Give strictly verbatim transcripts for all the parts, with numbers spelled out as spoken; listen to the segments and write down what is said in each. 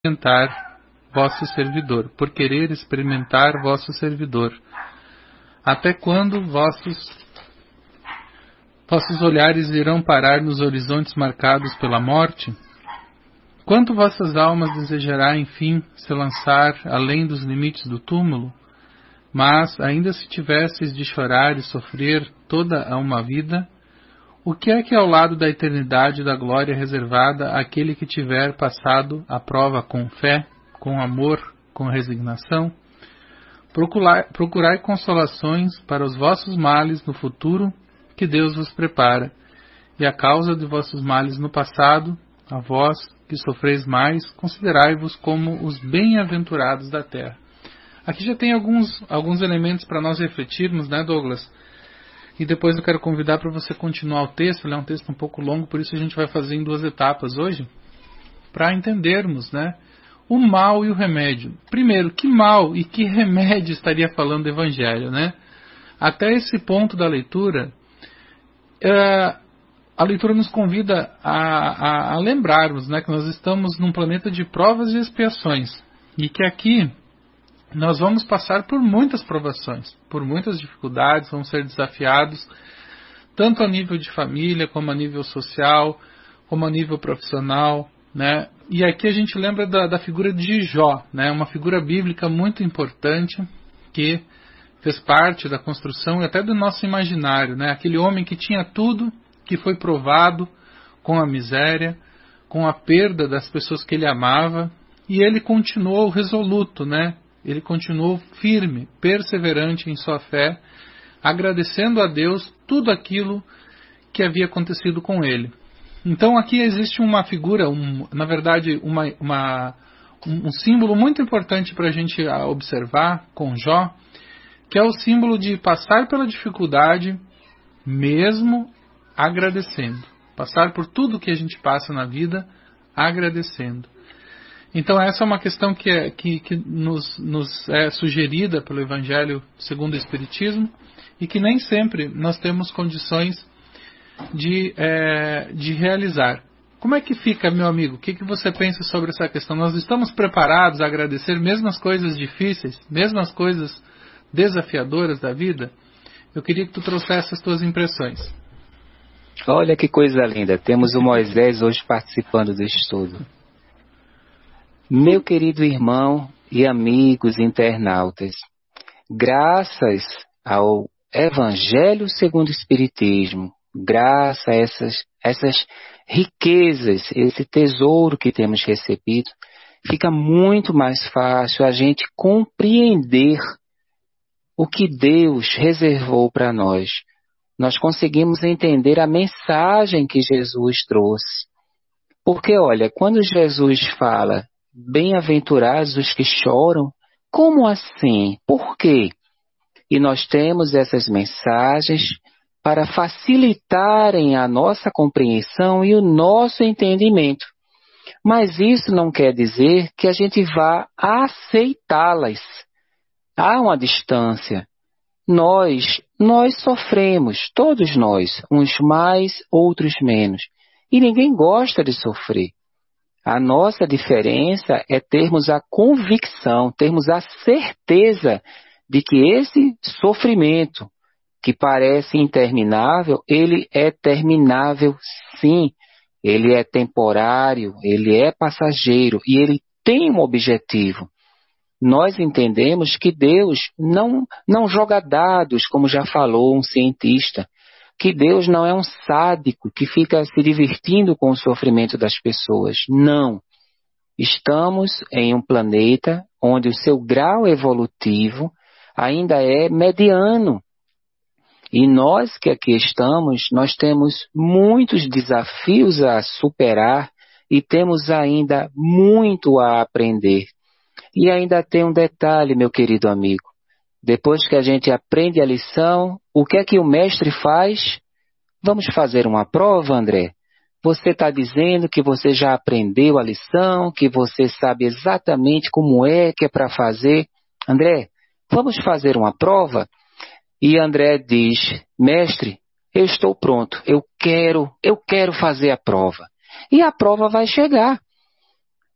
experimentar vosso servidor, por querer experimentar vosso servidor. Até quando vossos, vossos olhares irão parar nos horizontes marcados pela morte? Quanto vossas almas desejará, enfim, se lançar além dos limites do túmulo? Mas, ainda se tivesseis de chorar e sofrer toda a uma vida, o que é que ao lado da eternidade e da glória reservada àquele que tiver passado a prova com fé, com amor, com resignação? Procurai, procurai consolações para os vossos males no futuro que Deus vos prepara, e a causa de vossos males no passado, a vós que sofreis mais, considerai-vos como os bem-aventurados da terra. Aqui já tem alguns, alguns elementos para nós refletirmos, né, Douglas? E depois eu quero convidar para você continuar o texto. Ele é um texto um pouco longo, por isso a gente vai fazer em duas etapas hoje, para entendermos, né, o mal e o remédio. Primeiro, que mal e que remédio estaria falando o Evangelho, né? Até esse ponto da leitura, é, a leitura nos convida a, a, a lembrarmos, né, que nós estamos num planeta de provas e expiações, e que aqui nós vamos passar por muitas provações, por muitas dificuldades, vamos ser desafiados, tanto a nível de família, como a nível social, como a nível profissional, né? E aqui a gente lembra da, da figura de Jó, né? Uma figura bíblica muito importante, que fez parte da construção e até do nosso imaginário, né? Aquele homem que tinha tudo, que foi provado com a miséria, com a perda das pessoas que ele amava, e ele continuou resoluto, né? Ele continuou firme, perseverante em sua fé, agradecendo a Deus tudo aquilo que havia acontecido com ele. Então aqui existe uma figura, um, na verdade uma, uma, um, um símbolo muito importante para a gente observar com Jó, que é o símbolo de passar pela dificuldade mesmo agradecendo. Passar por tudo que a gente passa na vida agradecendo. Então essa é uma questão que, é, que, que nos, nos é sugerida pelo Evangelho segundo o Espiritismo, e que nem sempre nós temos condições de, é, de realizar. Como é que fica, meu amigo? O que, que você pensa sobre essa questão? Nós estamos preparados a agradecer mesmo as coisas difíceis, mesmo as coisas desafiadoras da vida? Eu queria que tu trouxesse as tuas impressões. Olha que coisa linda, temos o Moisés hoje participando do estudo. Meu querido irmão e amigos internautas, graças ao Evangelho segundo o Espiritismo, graças a essas, essas riquezas, esse tesouro que temos recebido, fica muito mais fácil a gente compreender o que Deus reservou para nós. Nós conseguimos entender a mensagem que Jesus trouxe. Porque, olha, quando Jesus fala, bem-aventurados os que choram, como assim? Por quê? E nós temos essas mensagens para facilitarem a nossa compreensão e o nosso entendimento. Mas isso não quer dizer que a gente vá aceitá-las. Há uma distância. Nós, nós sofremos, todos nós, uns mais, outros menos. E ninguém gosta de sofrer. A nossa diferença é termos a convicção, termos a certeza de que esse sofrimento, que parece interminável, ele é terminável sim. Ele é temporário, ele é passageiro e ele tem um objetivo. Nós entendemos que Deus não, não joga dados, como já falou um cientista, que Deus não é um sádico que fica se divertindo com o sofrimento das pessoas. Não. Estamos em um planeta onde o seu grau evolutivo ainda é mediano. E nós que aqui estamos, nós temos muitos desafios a superar e temos ainda muito a aprender. E ainda tem um detalhe, meu querido amigo. Depois que a gente aprende a lição, o que é que o mestre faz? Vamos fazer uma prova, André? Você está dizendo que você já aprendeu a lição, que você sabe exatamente como é que é para fazer. André, vamos fazer uma prova? E André diz, mestre, eu estou pronto, eu quero, eu quero fazer a prova. E a prova vai chegar.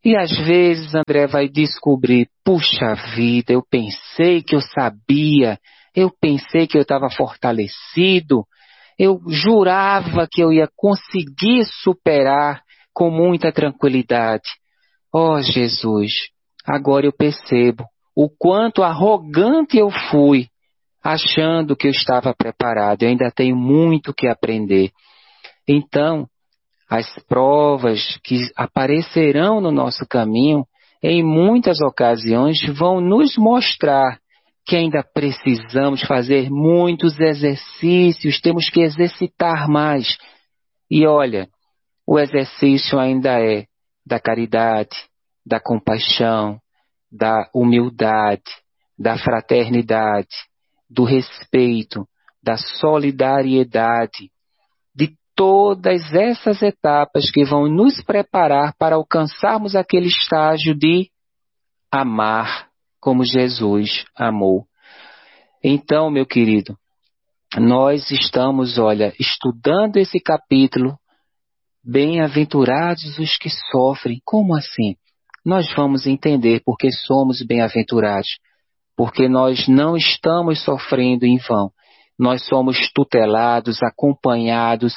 E às vezes André vai descobrir, puxa vida, eu pensei que eu sabia, eu pensei que eu estava fortalecido, eu jurava que eu ia conseguir superar com muita tranquilidade. Oh Jesus, agora eu percebo o quanto arrogante eu fui, achando que eu estava preparado. Eu ainda tenho muito que aprender. Então, as provas que aparecerão no nosso caminho, em muitas ocasiões, vão nos mostrar que ainda precisamos fazer muitos exercícios, temos que exercitar mais. E olha, o exercício ainda é da caridade, da compaixão, da humildade, da fraternidade, do respeito, da solidariedade, de todas essas etapas que vão nos preparar para alcançarmos aquele estágio de amar como Jesus amou. Então, meu querido, nós estamos, olha, estudando esse capítulo. Bem-aventurados os que sofrem. Como assim? Nós vamos entender porque somos bem-aventurados. Porque nós não estamos sofrendo em vão. Nós somos tutelados, acompanhados,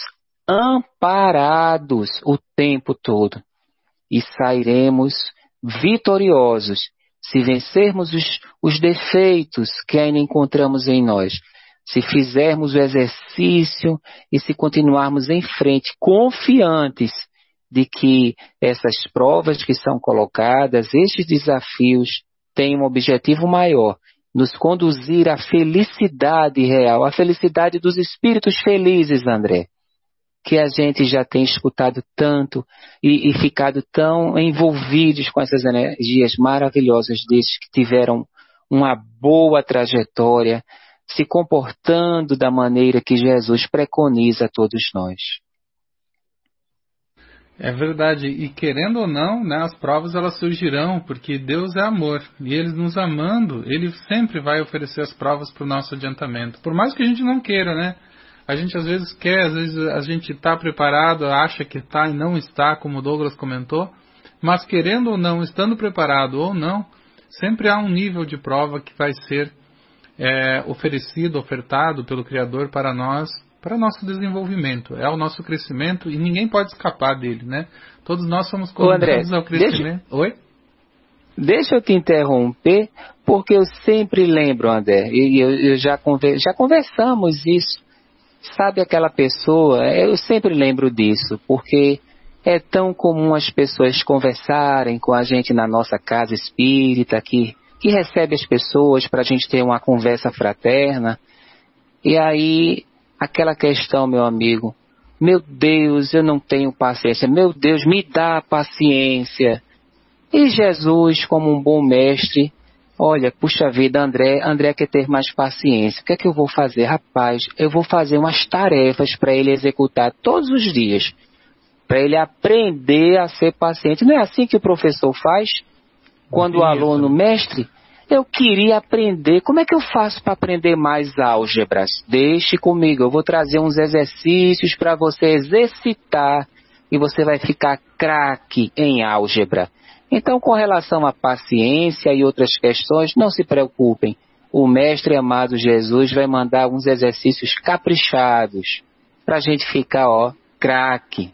amparados o tempo todo. E sairemos vitoriosos se vencermos os, os defeitos que ainda encontramos em nós. Se fizermos o exercício e se continuarmos em frente, confiantes de que essas provas que são colocadas, estes desafios, têm um objetivo maior, nos conduzir à felicidade real, à felicidade dos espíritos felizes, André, que a gente já tem escutado tanto e, e ficado tão envolvidos com essas energias maravilhosas desses que tiveram uma boa trajetória, se comportando da maneira que Jesus preconiza a todos nós. É verdade, e querendo ou não, né, as provas elas surgirão, porque Deus é amor, e Ele nos amando, Ele sempre vai oferecer as provas para o nosso adiantamento, por mais que a gente não queira, né? A gente às vezes quer, às vezes a gente está preparado, acha que está e não está, como o Douglas comentou, mas querendo ou não, estando preparado ou não, sempre há um nível de prova que vai ser É, oferecido, ofertado pelo Criador para nós, para nosso desenvolvimento, é o nosso crescimento e ninguém pode escapar dele, né? Todos nós somos convidados ao crescimento. Deixa, Oi? Deixa eu te interromper, porque eu sempre lembro, André, e eu, eu já, conver, já conversamos isso, sabe aquela pessoa, eu sempre lembro disso, porque é tão comum as pessoas conversarem com a gente na nossa casa espírita aqui, que recebe as pessoas para a gente ter uma conversa fraterna. E aí, aquela questão, meu amigo, meu Deus, eu não tenho paciência, meu Deus, me dá paciência. E Jesus, como um bom mestre, olha, puxa vida, André, André quer ter mais paciência. O que é que eu vou fazer? Rapaz, eu vou fazer umas tarefas para ele executar todos os dias, para ele aprender a ser paciente. Não é assim que o professor faz? Quando o aluno, mestre, eu queria aprender, como é que eu faço para aprender mais álgebras? Deixe comigo, eu vou trazer uns exercícios para você exercitar e você vai ficar craque em álgebra. Então, com relação à paciência e outras questões, não se preocupem. O mestre amado Jesus vai mandar uns exercícios caprichados para a gente ficar, ó, craque.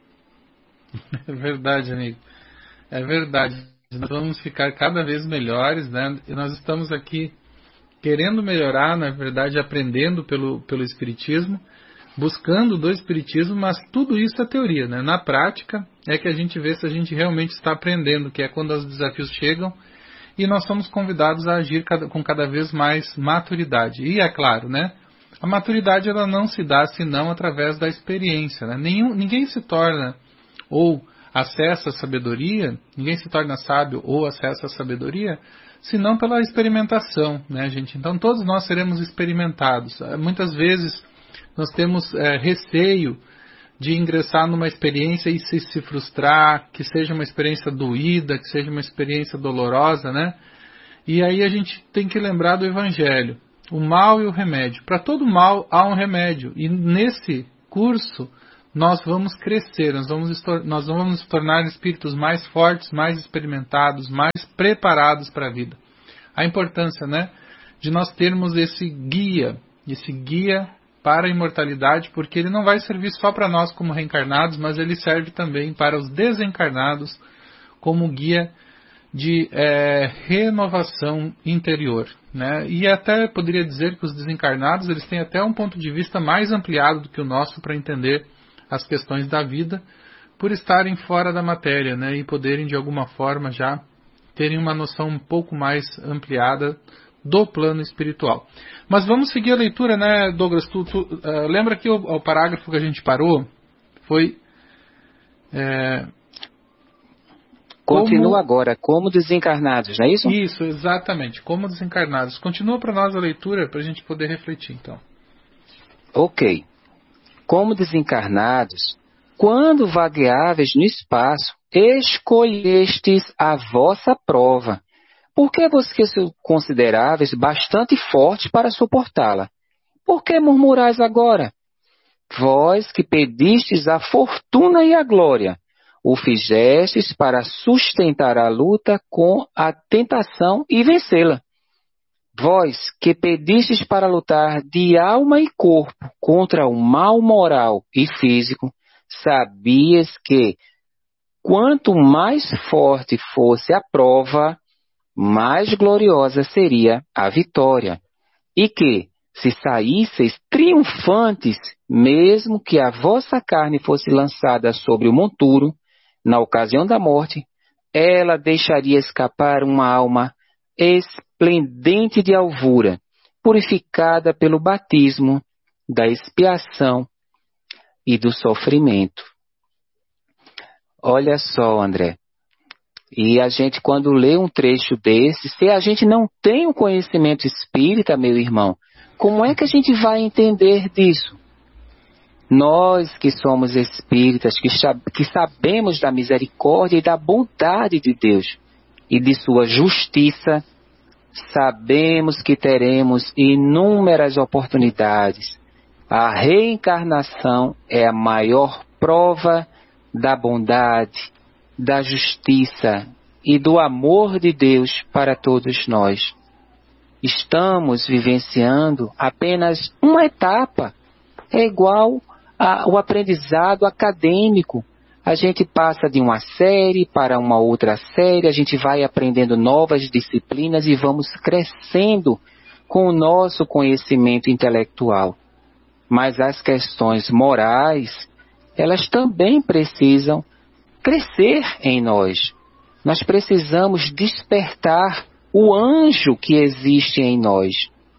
É verdade, amigo. É verdade. Nós vamos ficar cada vez melhores, né? E nós estamos aqui querendo melhorar, na verdade, aprendendo pelo, pelo Espiritismo, buscando do Espiritismo, mas tudo isso é teoria, né? Na prática é que a gente vê se a gente realmente está aprendendo, que é quando os desafios chegam e nós somos convidados a agir cada, com cada vez mais maturidade. E é claro, né? A maturidade ela não se dá senão através da experiência, né? Nenhum, ninguém se torna ou acessa a sabedoria, ninguém se torna sábio ou acessa a sabedoria, senão pela experimentação, né, gente? Então todos nós seremos experimentados. Muitas vezes nós temos é, receio de ingressar numa experiência e se, se frustrar, que seja uma experiência doída, que seja uma experiência dolorosa, né? E aí a gente tem que lembrar do Evangelho, o mal e o remédio. Para todo mal há um remédio, e nesse curso nós vamos crescer, nós vamos, nós vamos nos tornar espíritos mais fortes, mais experimentados, mais preparados para a vida. A importância, né, de nós termos esse guia, esse guia para a imortalidade, porque ele não vai servir só para nós como reencarnados, mas ele serve também para os desencarnados como guia de é, renovação interior, né? E até poderia dizer que os desencarnados eles têm até um ponto de vista mais ampliado do que o nosso para entender as questões da vida, por estarem fora da matéria, né? E poderem de alguma forma já terem uma noção um pouco mais ampliada do plano espiritual. Mas vamos seguir a leitura, né, Douglas? Tu, tu, uh, lembra que o, o parágrafo que a gente parou foi... É, Continua como... agora, como desencarnados, não é isso? Isso, exatamente, como desencarnados. Continua para nós a leitura, para a gente poder refletir, então. Ok. Como desencarnados, quando vagueáveis no espaço, escolhestes a vossa prova, porque vocês consideráveis bastante fortes para suportá-la. Por que murmurais agora? Vós que pedistes a fortuna e a glória, o fizestes para sustentar a luta com a tentação e vencê-la. Vós que pedistes para lutar de alma e corpo contra o mal moral e físico, sabias que, quanto mais forte fosse a prova, mais gloriosa seria a vitória, e que, se saísseis triunfantes, mesmo que a vossa carne fosse lançada sobre o monturo, na ocasião da morte, ela deixaria escapar uma alma esplendente de alvura, purificada pelo batismo da expiação e do sofrimento. Olha só, André, e a gente quando lê um trecho desse, se a gente não tem o conhecimento espírita, meu irmão, como é que a gente vai entender disso? Nós que somos espíritas, que, que sabemos da misericórdia e da bondade de Deus e de sua justiça, sabemos que teremos inúmeras oportunidades. A reencarnação é a maior prova da bondade, da justiça e do amor de Deus para todos nós. Estamos vivenciando apenas uma etapa, é igual ao aprendizado acadêmico. A gente passa de uma série para uma outra série, a gente vai aprendendo novas disciplinas e vamos crescendo com o nosso conhecimento intelectual. Mas as questões morais, elas também precisam crescer em nós. Nós precisamos despertar o anjo que existe em nós.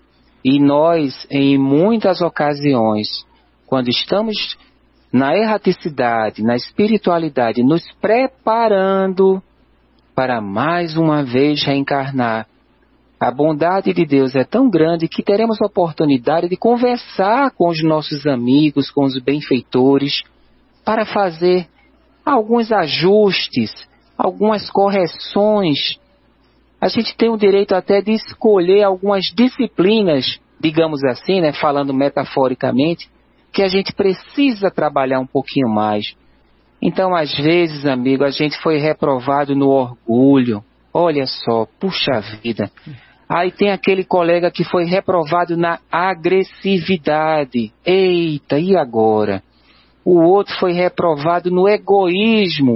E nós, em muitas ocasiões, quando estamos na erraticidade, na espiritualidade, nos preparando para mais uma vez reencarnar, a bondade de Deus é tão grande que teremos a oportunidade de conversar com os nossos amigos, com os benfeitores, para fazer alguns ajustes, algumas correções. A gente tem o direito até de escolher algumas disciplinas, digamos assim, né, falando metaforicamente, que a gente precisa trabalhar um pouquinho mais. Então, às vezes, amigo, a gente foi reprovado no orgulho. Olha só, puxa vida. Aí tem aquele colega que foi reprovado na agressividade. Eita, e agora? O outro foi reprovado no egoísmo.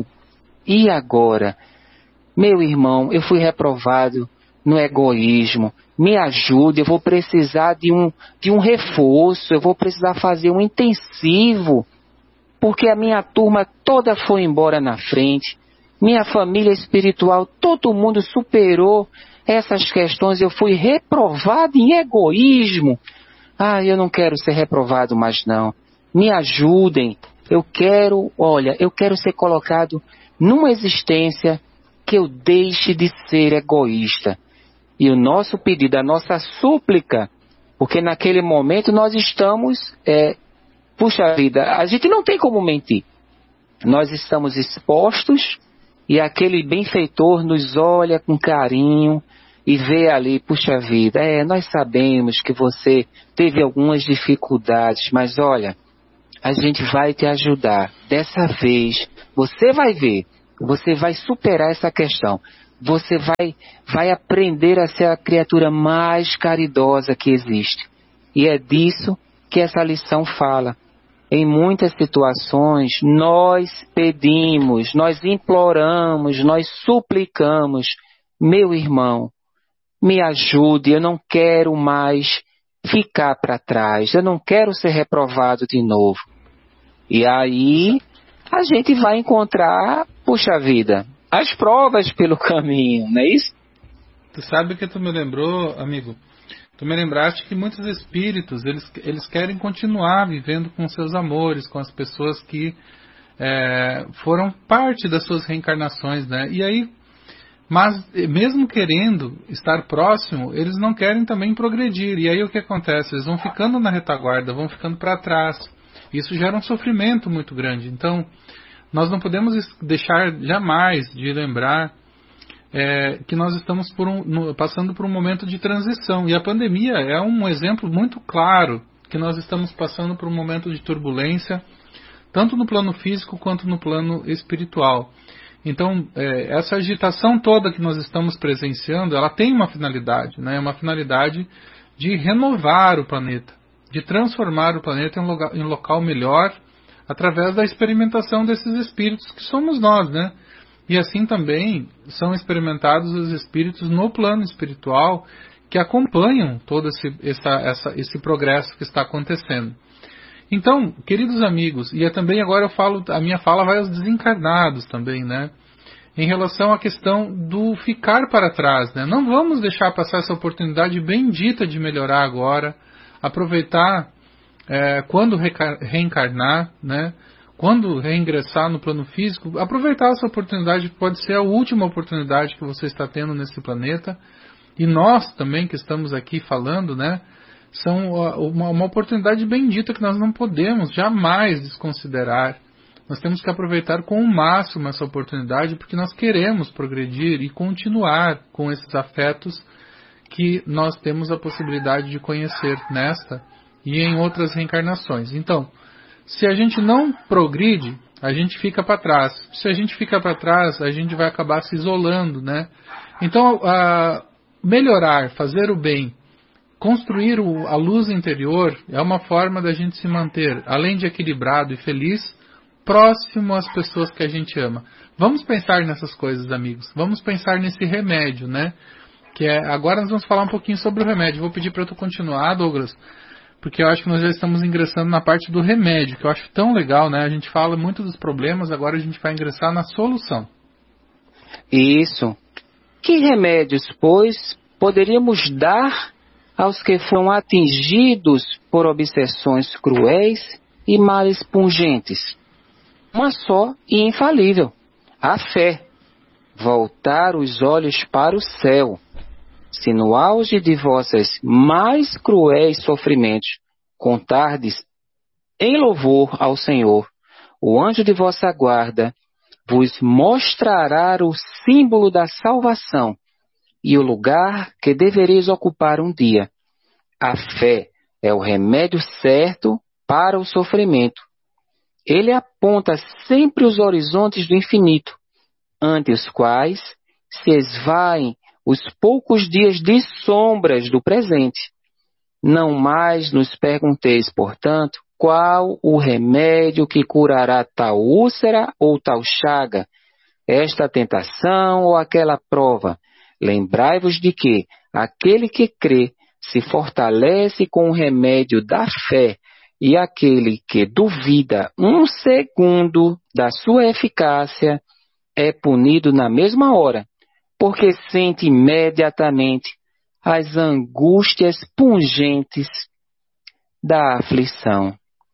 E agora? Meu irmão, eu fui reprovado no egoísmo. Me ajude, eu vou precisar de um, de um reforço, eu vou precisar fazer um intensivo, porque a minha turma toda foi embora na frente, minha família espiritual, todo mundo superou essas questões, eu fui reprovado em egoísmo. Ah, eu não quero ser reprovado mais não. Me ajudem, eu quero, olha, eu quero ser colocado numa existência que eu deixe de ser egoísta. E o nosso pedido, a nossa súplica, porque naquele momento nós estamos, é, puxa vida, a gente não tem como mentir. Nós estamos expostos e aquele benfeitor nos olha com carinho e vê ali, puxa vida, é, nós sabemos que você teve algumas dificuldades, mas olha, a gente vai te ajudar. Dessa vez, você vai ver, você vai superar essa questão. Você vai, vai aprender a ser a criatura mais caridosa que existe. E é disso que essa lição fala. Em muitas situações, nós pedimos, nós imploramos, nós suplicamos, meu irmão, me ajude, eu não quero mais ficar para trás, eu não quero ser reprovado de novo. E aí, a gente vai encontrar, puxa vida, as provas pelo caminho, não é isso? Tu sabe que tu me lembrou, amigo? Tu me lembraste que muitos espíritos, eles, eles querem continuar vivendo com seus amores, com as pessoas que é, foram parte das suas reencarnações, né? E aí, mas mesmo querendo estar próximo, eles não querem também progredir. E aí o que acontece? Eles vão ficando na retaguarda, vão ficando para trás. Isso gera um sofrimento muito grande. Então, nós não podemos deixar jamais de lembrar É, que nós estamos por um, no, passando por um momento de transição. E a pandemia é um exemplo muito claro que nós estamos passando por um momento de turbulência, tanto no plano físico quanto no plano espiritual. Então, é, essa agitação toda que nós estamos presenciando, ela tem uma finalidade, né? Uma finalidade de renovar o planeta, de transformar o planeta em um local, em um local melhor, através da experimentação desses espíritos que somos nós, né? E assim também são experimentados os espíritos no plano espiritual que acompanham todo esse, essa, essa, esse progresso que está acontecendo. Então, queridos amigos, e é também agora eu falo, a minha fala vai aos desencarnados também, né? Em relação à questão do ficar para trás, né? Não vamos deixar passar essa oportunidade bendita de melhorar agora, aproveitar é, quando reencarnar, né? Quando reingressar no plano físico, aproveitar essa oportunidade, que pode ser a última oportunidade que você está tendo nesse planeta. E nós também que estamos aqui falando, né, são uma, uma oportunidade bendita que nós não podemos jamais desconsiderar. Nós temos que aproveitar com o máximo essa oportunidade, porque nós queremos progredir e continuar com esses afetos que nós temos a possibilidade de conhecer nesta e em outras reencarnações. Então, se a gente não progride, a gente fica para trás. Se a gente fica para trás, a gente vai acabar se isolando, né? Então, a melhorar, fazer o bem, construir o, a luz interior é uma forma da gente se manter, além de equilibrado e feliz, próximo às pessoas que a gente ama. Vamos pensar nessas coisas, amigos. Vamos pensar nesse remédio, né? Que é, agora nós vamos falar um pouquinho sobre o remédio. Vou pedir para tu continuar, Douglas, porque eu acho que nós já estamos ingressando na parte do remédio, que eu acho tão legal, né? A gente fala muito dos problemas, agora a gente vai ingressar na solução. Isso. Que remédios, pois, poderíamos dar aos que foram atingidos por obsessões cruéis e males pungentes? Uma só e infalível: a fé. Voltar os olhos para o céu. Se no auge de vossas mais cruéis sofrimentos contardes em louvor ao Senhor, o anjo de vossa guarda vos mostrará o símbolo da salvação e o lugar que devereis ocupar um dia. A fé é o remédio certo para o sofrimento. Ele aponta sempre os horizontes do infinito, ante os quais se esvaem os poucos dias de sombras do presente. Não mais nos pergunteis, portanto, qual o remédio que curará tal úlcera ou tal chaga, esta tentação ou aquela prova. Lembrai-vos de que aquele que crê se fortalece com o remédio da fé, e aquele que duvida um segundo da sua eficácia é punido na mesma hora, porque sente imediatamente as angústias pungentes da aflição.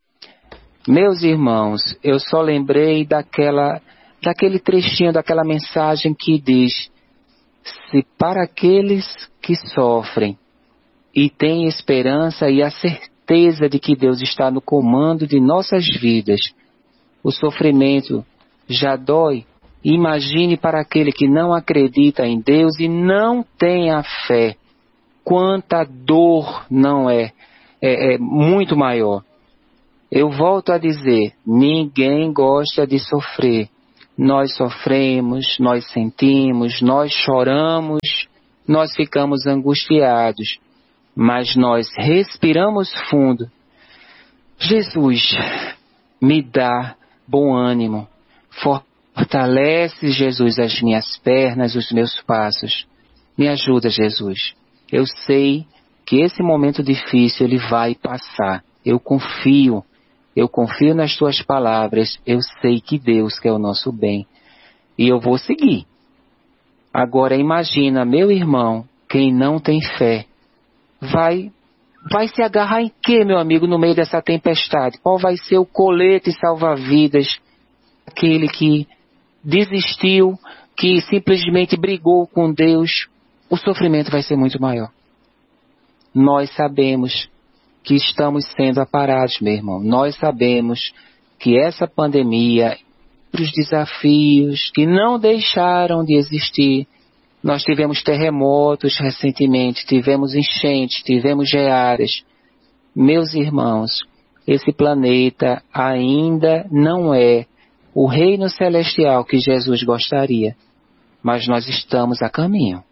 Meus irmãos, eu só lembrei daquela, daquele trechinho, daquela mensagem que diz: se para aqueles que sofrem e têm esperança e a certeza de que Deus está no comando de nossas vidas, o sofrimento já dói, imagine para aquele que não acredita em Deus e não tem a fé, quanta dor não é, é, é muito maior. Eu volto a dizer, ninguém gosta de sofrer. Nós sofremos, nós sentimos, nós choramos, nós ficamos angustiados, mas nós respiramos fundo. Jesus, me dá bom ânimo, fortalece, Jesus, as minhas pernas, os meus passos. Me ajuda, Jesus. Eu sei que esse momento difícil ele vai passar. Eu confio, eu confio nas tuas palavras. Eu sei que Deus quer o nosso bem e eu vou seguir. Agora imagina, meu irmão, quem não tem fé, vai, vai se agarrar em quê, meu amigo, no meio dessa tempestade? Qual vai ser o colete salva-vidas? Aquele que desistiu, que simplesmente brigou com Deus, o sofrimento vai ser muito maior. Nós sabemos que estamos sendo aparados, meu irmão. Nós sabemos que essa pandemia, os desafios que não deixaram de existir, nós tivemos terremotos recentemente, tivemos enchentes, tivemos geadas. Meus irmãos, esse planeta ainda não é o reino celestial que Jesus gostaria, mas nós estamos a caminho.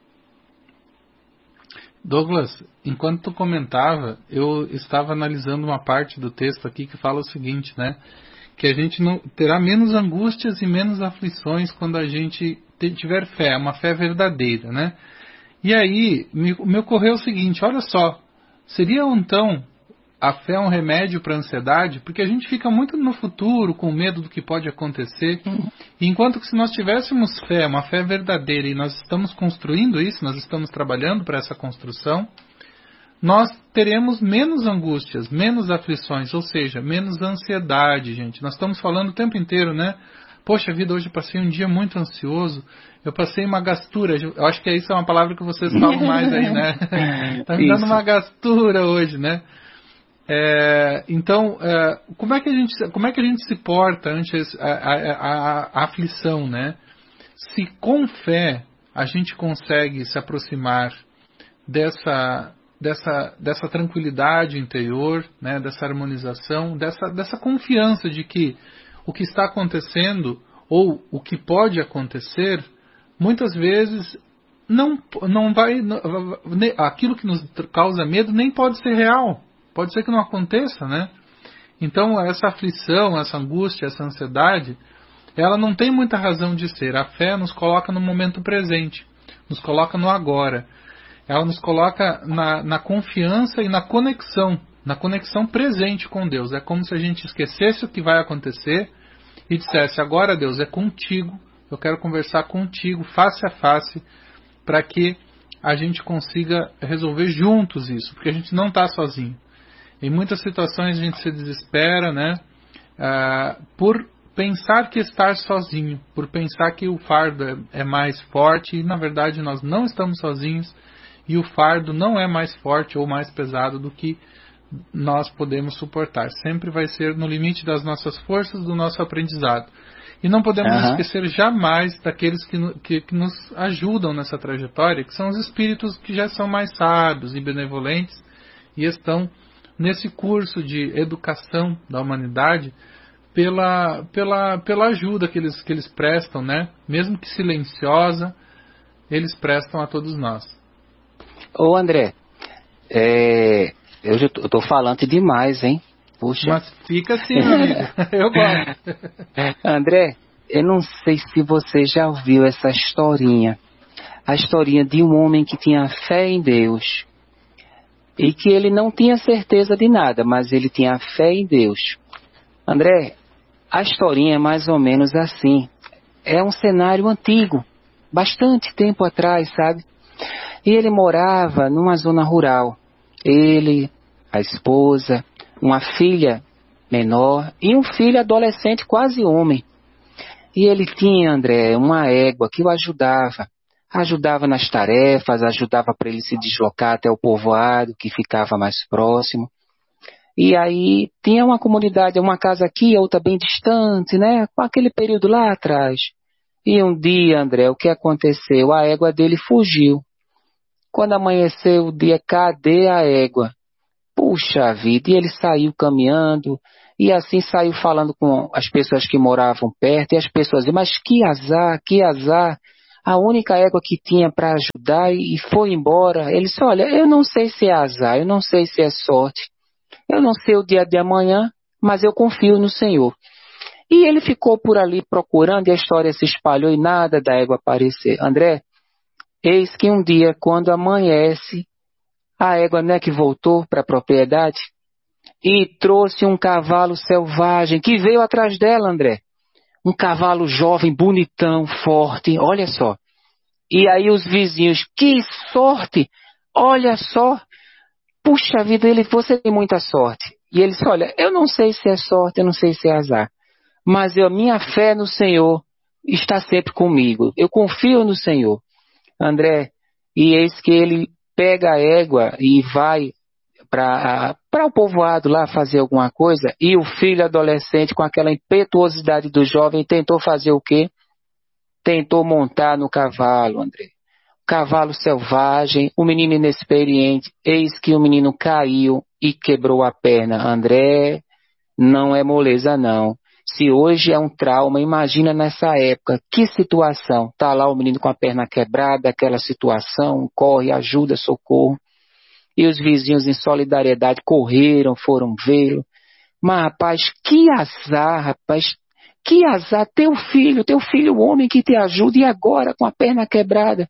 Douglas, enquanto tu comentava, eu estava analisando uma parte do texto aqui que fala o seguinte, né? Que a gente não terá menos angústias e menos aflições quando a gente tiver fé, uma fé verdadeira, né? E aí me, me ocorreu o seguinte, olha só, seria então a fé um remédio para a ansiedade? Porque a gente fica muito no futuro, com medo do que pode acontecer, enquanto que se nós tivéssemos fé, uma fé verdadeira, e nós estamos construindo isso, nós estamos trabalhando para essa construção, nós teremos menos angústias, menos aflições, ou seja, menos ansiedade, gente. Nós estamos falando o tempo inteiro, né? Poxa vida, hoje eu passei um dia muito ansioso, eu passei uma gastura, eu acho que isso é uma palavra que vocês falam mais aí, né? Está me dando uma gastura hoje, né? É, então, é, como, é que a gente, como é que a gente se porta ante a, a, a, a aflição, né? Se com fé a gente consegue se aproximar dessa, dessa, dessa tranquilidade interior, né? Dessa harmonização, dessa, dessa confiança de que o que está acontecendo ou o que pode acontecer, muitas vezes não, não vai, não, aquilo que nos causa medo nem pode ser real. Pode ser que não aconteça, né? Então, essa aflição, essa angústia, essa ansiedade, ela não tem muita razão de ser. A fé nos coloca no momento presente, nos coloca no agora. Ela nos coloca na, na confiança e na conexão, na conexão presente com Deus. É como se a gente esquecesse o que vai acontecer e dissesse, agora Deus, é contigo, eu quero conversar contigo, face a face, para que a gente consiga resolver juntos isso, porque a gente não está sozinho. Em muitas situações a gente se desespera, né? Ah, por pensar que estar sozinho, por pensar que o fardo é, é mais forte, e na verdade nós não estamos sozinhos, e o fardo não é mais forte ou mais pesado do que nós podemos suportar. Sempre vai ser no limite das nossas forças, do nosso aprendizado. E não podemos uhum. esquecer jamais daqueles que, que, que nos ajudam nessa trajetória, que são os espíritos que já são mais sábios e benevolentes, e estão nesse curso de educação da humanidade pela, pela, pela ajuda que eles, que eles prestam, né? Mesmo que silenciosa, eles prestam a todos nós. Ô André, é, eu estou falando demais, hein? Puxa. Mas fica assim, meu amigo. Eu gosto. André, eu não sei se você já ouviu essa historinha. A historinha de um homem que tinha fé em Deus. E que ele não tinha certeza de nada, mas ele tinha fé em Deus. André, a historinha é mais ou menos assim. É um cenário antigo, bastante tempo atrás, sabe? E ele morava numa zona rural. Ele, a esposa, uma filha menor e um filho adolescente quase homem. E ele tinha, André, uma égua que o ajudava. Ajudava nas tarefas, ajudava para ele se deslocar até o povoado que ficava mais próximo. E aí tinha uma comunidade, uma casa aqui, outra bem distante, né? Com aquele período lá atrás. E um dia, André, o que aconteceu? A égua dele fugiu. Quando amanheceu o dia, cadê a égua? Puxa vida, e ele saiu caminhando, e assim saiu falando com as pessoas que moravam perto, e as pessoas diziam, mas que azar, que azar, a única égua que tinha para ajudar e foi embora. Ele disse, olha, eu não sei se é azar, eu não sei se é sorte, eu não sei o dia de amanhã, mas eu confio no Senhor. E ele ficou por ali procurando, e a história se espalhou e nada da égua aparecer. André, eis que um dia, quando amanhece, a égua não é que voltou para a propriedade e trouxe um cavalo selvagem que veio atrás dela, André. Um cavalo jovem, bonitão, forte, olha só. E aí os vizinhos, que sorte, olha só. Puxa vida, ele, você tem muita sorte. E ele disse, olha, eu não sei se é sorte, eu não sei se é azar, mas a minha fé no Senhor está sempre comigo. Eu confio no Senhor. André, e eis que ele pega a égua e vai para o povoado lá fazer alguma coisa, e o filho adolescente, com aquela impetuosidade do jovem, tentou fazer o quê? Tentou montar no cavalo, André. Cavalo selvagem, o menino inexperiente, eis que o menino caiu e quebrou a perna. André, não é moleza não. Se hoje é um trauma, imagina nessa época, que situação. Tá lá o menino com a perna quebrada, aquela situação, corre, ajuda, socorro. E os vizinhos em solidariedade correram, foram vê-lo. Mas rapaz, que azar, rapaz, que azar, teu filho, teu filho homem que te ajuda, e agora com a perna quebrada.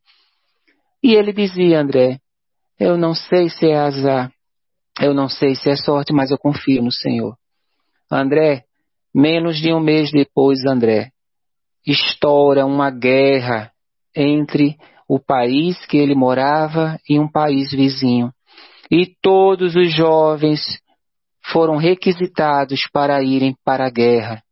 E ele dizia, André, eu não sei se é azar, eu não sei se é sorte, mas eu confio no Senhor. André, menos de um mês depois, André, estoura uma guerra entre o país que ele morava e um país vizinho. E todos os jovens foram requisitados para irem para a guerra.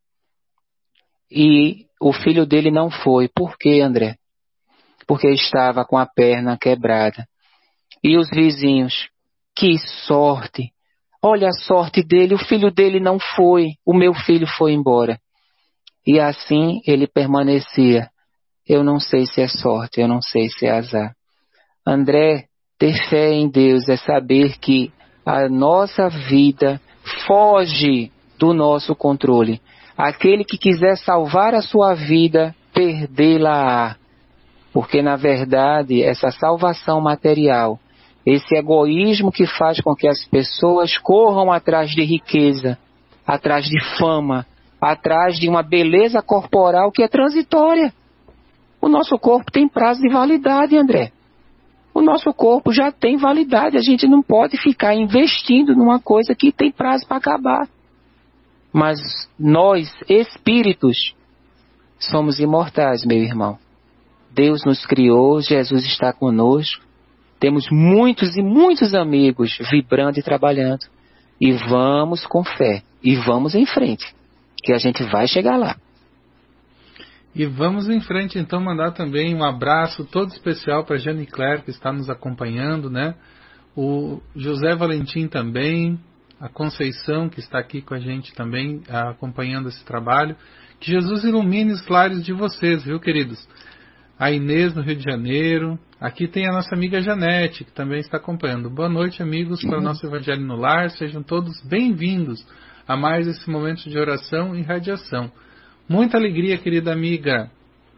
E o filho dele não foi. Por quê, André? Porque estava com a perna quebrada. E os vizinhos, que sorte! Olha a sorte dele, o filho dele não foi, o meu filho foi embora. E assim ele permanecia. Eu não sei se é sorte, eu não sei se é azar. André, ter fé em Deus é saber que a nossa vida foge do nosso controle. Aquele que quiser salvar a sua vida, perdê-la-á. Porque, na verdade, essa salvação material, esse egoísmo que faz com que as pessoas corram atrás de riqueza, atrás de fama, atrás de uma beleza corporal que é transitória. O nosso corpo tem prazo de validade, André. O nosso corpo já tem validade. A gente não pode ficar investindo numa coisa que tem prazo para acabar. Mas nós, espíritos, somos imortais, meu irmão. Deus nos criou, Jesus está conosco. Temos muitos e muitos amigos vibrando e trabalhando. E vamos com fé. E vamos em frente. Que a gente vai chegar lá. E vamos em frente, então, mandar também um abraço todo especial para a Jane Claire, que está nos acompanhando, né? O José Valentim também, a Conceição, que está aqui com a gente também, acompanhando esse trabalho. Que Jesus ilumine os lares de vocês, viu, queridos? A Inês, no Rio de Janeiro. Aqui tem a nossa amiga Janete, que também está acompanhando. Boa noite, amigos, para o nosso Evangelho no Lar. Sejam todos bem-vindos a mais esse momento de oração e radiação. Muita alegria, querida amiga.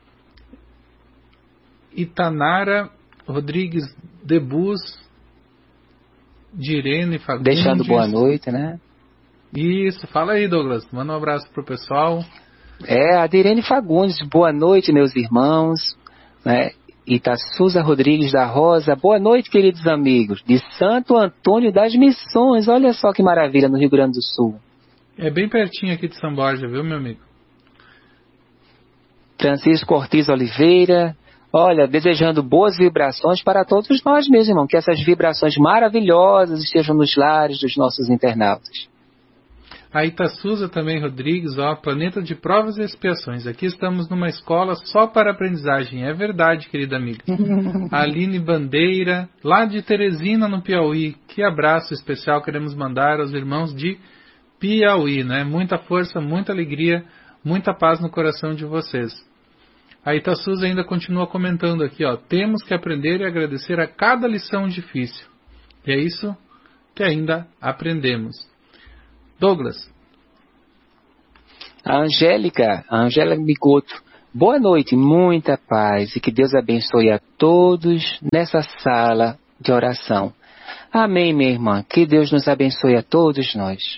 Itanara Rodrigues Debus, de Irene Fagundes. Deixando boa noite, né? Isso, fala aí, Douglas. Manda um abraço pro pessoal. É, a Irene Fagundes. Boa noite, meus irmãos. Né? Itassuza Rodrigues da Rosa. Boa noite, queridos amigos. De Santo Antônio das Missões. Olha só que maravilha, no Rio Grande do Sul. É bem pertinho aqui de São Borja, viu, meu amigo? Francisco Ortiz Oliveira, olha, desejando boas vibrações para todos nós, meus irmãos, que essas vibrações maravilhosas estejam nos lares dos nossos internautas. A Itassuza também, Rodrigues, ó, Planeta de Provas e Expiações. Aqui estamos numa escola só para aprendizagem. É verdade, querida amiga. A Aline Bandeira, lá de Teresina, no Piauí. Que abraço especial queremos mandar aos irmãos de Piauí, né? Muita força, muita alegria, muita paz no coração de vocês. A Itassuza ainda continua comentando aqui, ó. Temos que aprender e agradecer a cada lição difícil. E é isso que ainda aprendemos. Douglas. A Angélica, a Angélica Migoto. Boa noite, muita paz e que Deus abençoe a todos nessa sala de oração. Amém, minha irmã. Que Deus nos abençoe a todos nós.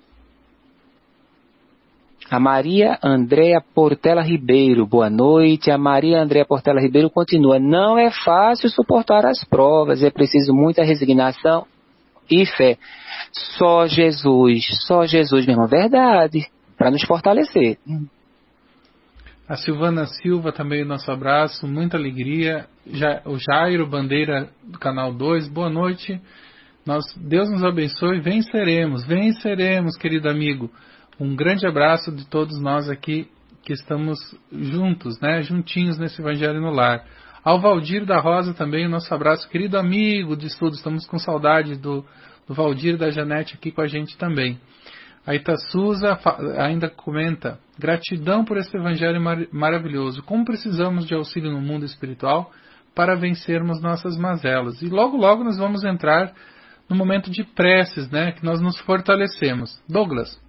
A Maria Andréa Portela Ribeiro. Boa noite. A Maria Andréa Portela Ribeiro continua. Não é fácil suportar as provas. É preciso muita resignação e fé. Só Jesus, só Jesus, meu irmão. Verdade. Para nos fortalecer. A Silvana Silva também, nosso abraço, muita alegria. Já, o Jairo Bandeira do Canal dois, boa noite. Nós, Deus nos abençoe, venceremos, venceremos, querido amigo. Um grande abraço de todos nós aqui que estamos juntos, né, juntinhos nesse Evangelho no Lar. Ao Valdir da Rosa também, o nosso abraço, querido amigo de estudo, estamos com saudade do, do Valdir e da Janete aqui com a gente também. A Itassuza ainda comenta, gratidão por esse Evangelho mar- maravilhoso, como precisamos de auxílio no mundo espiritual para vencermos nossas mazelas. E logo logo nós vamos entrar no momento de preces, né, que nós nos fortalecemos. Douglas.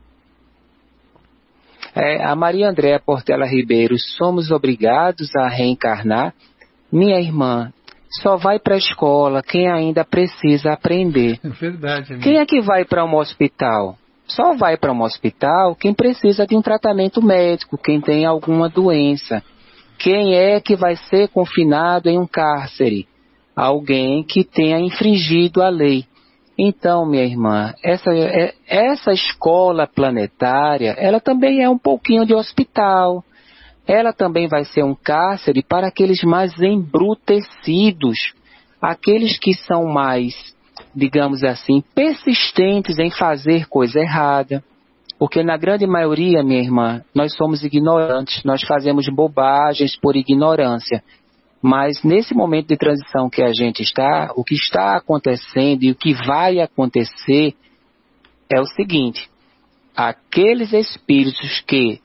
É, a Maria Andréa Portela Ribeiro, somos obrigados a reencarnar? Minha irmã, só vai para a escola quem ainda precisa aprender. É verdade, amigo. Quem é que vai para um hospital? Só vai para um hospital quem precisa de um tratamento médico, quem tem alguma doença. Quem é que vai ser confinado em um cárcere? Alguém que tenha infringido a lei. Então, minha irmã, essa, essa escola planetária, ela também é um pouquinho de hospital. Ela também vai ser um cárcere para aqueles mais embrutecidos, aqueles que são mais, digamos assim, persistentes em fazer coisa errada. Porque na grande maioria, minha irmã, nós somos ignorantes, nós fazemos bobagens por ignorância. Mas nesse momento de transição que a gente está, o que está acontecendo e o que vai acontecer é o seguinte: aqueles espíritos que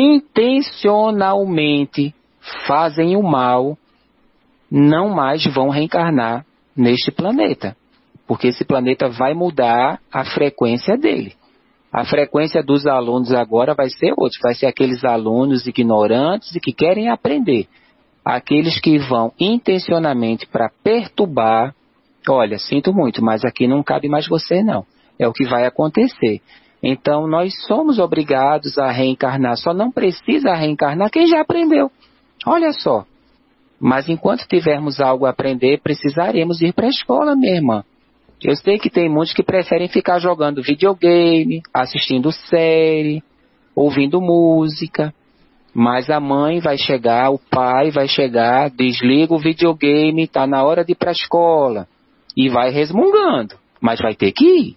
intencionalmente fazem o mal não mais vão reencarnar neste planeta, porque esse planeta vai mudar a frequência dele. A frequência dos alunos agora vai ser outra, vai ser aqueles alunos ignorantes e que querem aprender. Aqueles que vão intencionalmente para perturbar, olha, sinto muito, mas aqui não cabe mais você não. É o que vai acontecer. Então nós somos obrigados a reencarnar, só não precisa reencarnar quem já aprendeu. Olha só. Mas enquanto tivermos algo a aprender, precisaremos ir para a escola, minha irmã. Eu sei que tem muitos que preferem ficar jogando videogame, assistindo série, ouvindo música. Mas a mãe vai chegar, o pai vai chegar, desliga o videogame, está na hora de ir para a escola. E vai resmungando, mas vai ter que ir.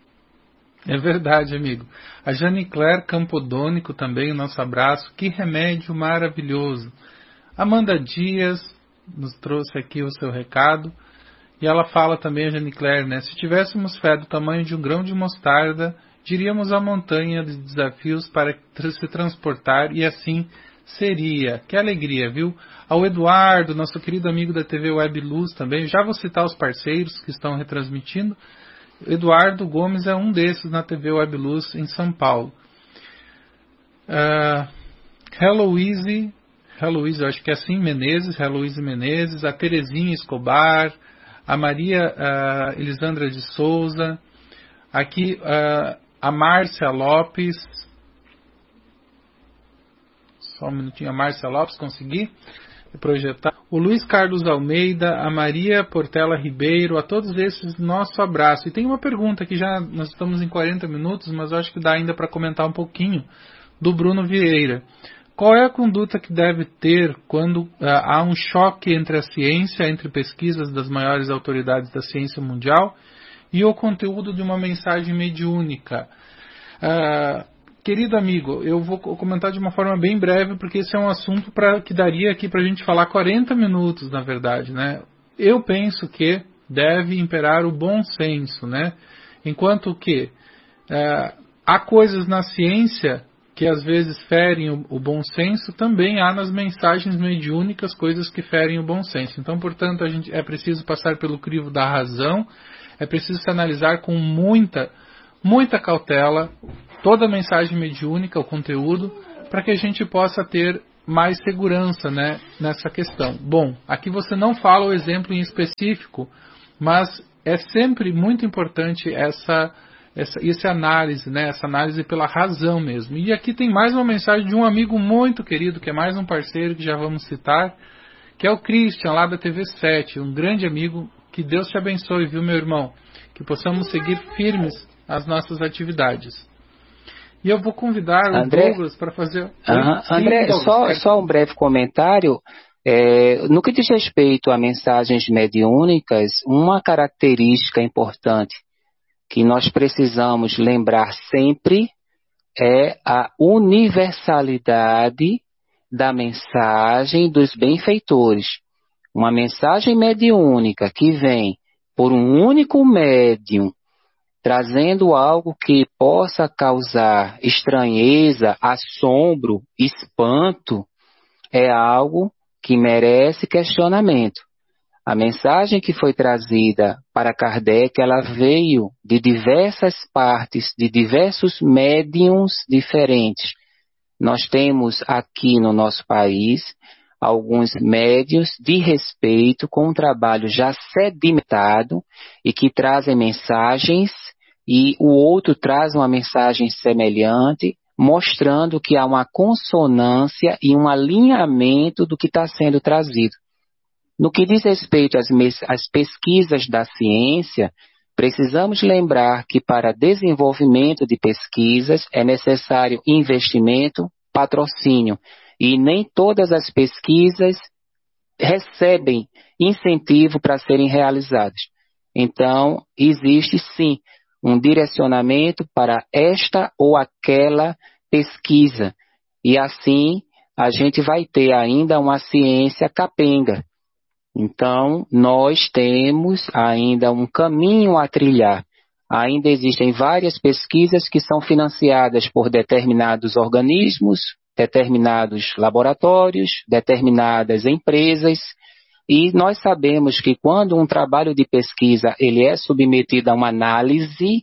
É verdade, amigo. A Jane Claire Campodônico também, o nosso abraço. Que remédio maravilhoso. Amanda Dias nos trouxe aqui o seu recado. E ela fala também, a Jane Claire, né? Se tivéssemos fé do tamanho de um grão de mostarda, diríamos a montanha de desafios para se transportar e assim seria. Que alegria, viu? Ao Eduardo, nosso querido amigo da T V Web Luz também. Já vou citar os parceiros que estão retransmitindo. Eduardo Gomes é um desses na T V Web Luz em São Paulo. Uh, Heloise, Heloise, eu acho que é assim, Menezes, Heloise Menezes, a Terezinha Escobar, a Maria uh, Elisandra de Souza, aqui uh, a Márcia Lopes, só um minutinho, a Márcia Lopes, consegui projetar, o Luiz Carlos Almeida, a Maria Portela Ribeiro, a todos esses, nosso abraço. E tem uma pergunta que já nós estamos em quarenta minutos, mas eu acho que dá ainda para comentar um pouquinho, do Bruno Vieira. Qual é a conduta que deve ter quando uh, há um choque entre a ciência, entre pesquisas das maiores autoridades da ciência mundial e o conteúdo de uma mensagem mediúnica? Uh, querido amigo, eu vou comentar de uma forma bem breve, porque esse é um assunto pra, que daria aqui para a gente falar quarenta minutos, na verdade, né? Eu penso que deve imperar o bom senso, né? Enquanto que uh, há coisas na ciência que às vezes ferem o, o bom senso, também há nas mensagens mediúnicas coisas que ferem o bom senso. Então, portanto, a gente é preciso passar pelo crivo da razão, é preciso se analisar com muita, muita cautela toda a mensagem mediúnica, o conteúdo, para que a gente possa ter mais segurança, né, nessa questão. Bom, aqui você não fala o exemplo em específico, mas é sempre muito importante essa, essa, essa análise, né, essa análise pela razão mesmo. E aqui tem mais uma mensagem de um amigo muito querido, que é mais um parceiro que já vamos citar, que é o Christian, lá da T V sete, um grande amigo. Que Deus te abençoe, viu, meu irmão? Que possamos seguir firmes as nossas atividades. E eu vou convidar o André, Douglas para fazer... Uh-huh. Sim, André, Douglas, só, quero... só um breve comentário. É, no que diz respeito a mensagens mediúnicas, uma característica importante que nós precisamos lembrar sempre é a universalidade da mensagem dos benfeitores. Uma mensagem mediúnica que vem por um único médium, trazendo algo que possa causar estranheza, assombro, espanto, é algo que merece questionamento. A mensagem que foi trazida para Kardec, ela veio de diversas partes, de diversos médiums diferentes. Nós temos aqui no nosso país alguns médiuns de respeito, com um trabalho já sedimentado e que trazem mensagens, e o outro traz uma mensagem semelhante, mostrando que há uma consonância e um alinhamento do que está sendo trazido. No que diz respeito às, às pesquisas da ciência, precisamos lembrar que para desenvolvimento de pesquisas é necessário investimento, patrocínio, e nem todas as pesquisas recebem incentivo para serem realizadas. Então, existe sim um direcionamento para esta ou aquela pesquisa. E assim, a gente vai ter ainda uma ciência capenga. Então, nós temos ainda um caminho a trilhar. Ainda existem várias pesquisas que são financiadas por determinados organismos, determinados laboratórios, determinadas empresas, e nós sabemos que quando um trabalho de pesquisa ele é submetido a uma análise,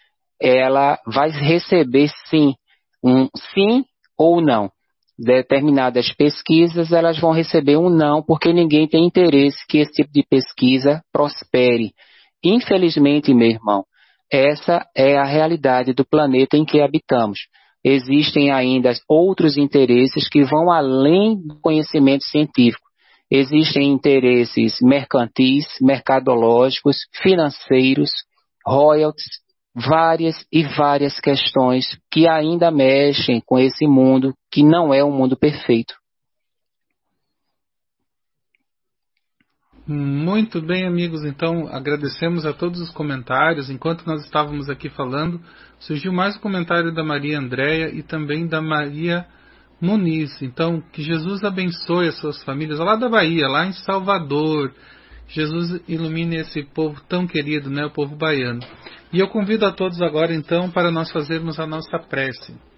ela vai receber sim, um sim ou não. Determinadas pesquisas elas vão receber um não, porque ninguém tem interesse que esse tipo de pesquisa prospere. Infelizmente, meu irmão, essa é a realidade do planeta em que habitamos. Existem ainda outros interesses que vão além do conhecimento científico. Existem interesses mercantis, mercadológicos, financeiros, royalties, várias e várias questões que ainda mexem com esse mundo que não é um mundo perfeito. Muito bem, amigos. Então, agradecemos a todos os comentários. Enquanto nós estávamos aqui falando, surgiu mais um comentário da Maria Andréia e também da Maria Muniz. Então, que Jesus abençoe as suas famílias, lá da Bahia, lá em Salvador. Jesus ilumine esse povo tão querido, né, o povo baiano. E eu convido a todos agora, então, para nós fazermos a nossa prece.